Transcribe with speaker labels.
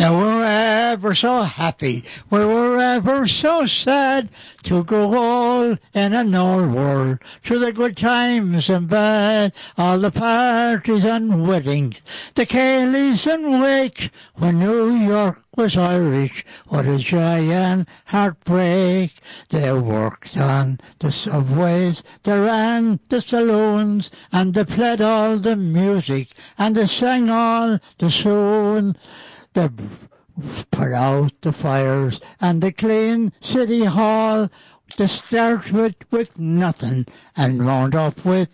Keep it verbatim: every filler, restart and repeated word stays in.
Speaker 1: Now we're ever so happy, we were ever so sad to grow old in an old world, through the good times and bad, all the parties and weddings, the Cayleys and Wake, when New York was Irish, what a joy and heartbreak. They worked on the subways, they ran the saloons, and they played all the music, and they sang all the tunes. They put out the fires, and they cleaned City Hall. They start with, with nothing, and wound up with